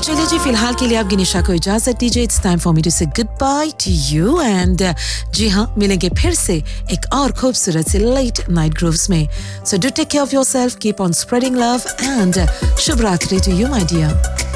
चलिए जी, फिलहाल के लिए आप गिनिशा को इजाजत दीजिए. It's time for me to से good by two you and जी हाँ, मिलेंगे फिर से एक और खूबसूरत से लेट नाइट ग्रूव्स में. So do take care of yourself, keep on spreading love and शुभ रात्रि टू यू माय डियर.